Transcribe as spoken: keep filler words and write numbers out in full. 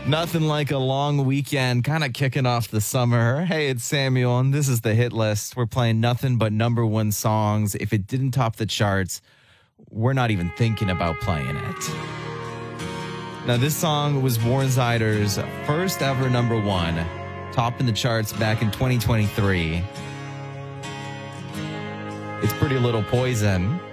Nothing like a long weekend, kind of kicking off the summer. Hey, it's Samuel, and this is the hit list. We're playing nothing but number one songs. If it didn't top the charts, we're not even thinking about playing it. Now, this song was Warren Ziders' first ever number one, topping the charts back in twenty twenty-three. It's Pretty Little Poison.